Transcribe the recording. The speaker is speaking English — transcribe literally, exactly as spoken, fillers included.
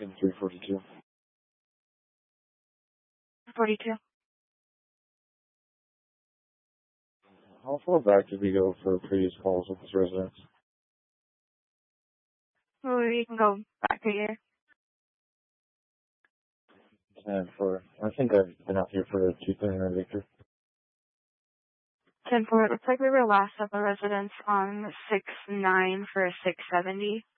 in three forty-two. forty-two. How far back did we go for previous calls with this residence? Well, you can go back a year. And for, I think I've been out here for a two thirty-nine Victor. ten four. It looks like we were last at the residence on six nine for a six seventy.